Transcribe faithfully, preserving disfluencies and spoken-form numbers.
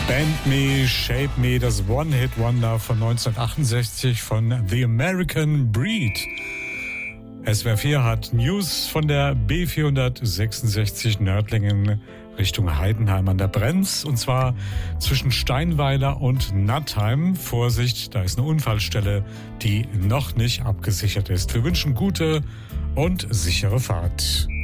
Bend Me, Shape Me, das One-Hit-Wonder von neunzehnhundertachtundsechzig von The American Breed. S W R vier hat News von der B vierhundertsechsundsechzig Nördlingen Richtung Heidenheim an der Brenz, und zwar zwischen Steinweiler und Nattheim. Vorsicht, da ist eine Unfallstelle, die noch nicht abgesichert ist. Wir wünschen gute und sichere Fahrt.